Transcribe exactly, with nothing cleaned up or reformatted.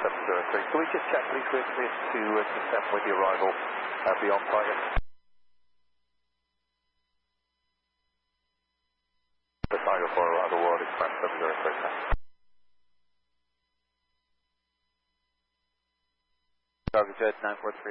seven zero three. Can we just check, please, we're clear to uh, descend with the arrival uh, beyond target? The Tiger for arrival world express seven zero three. Target Jet nine four three.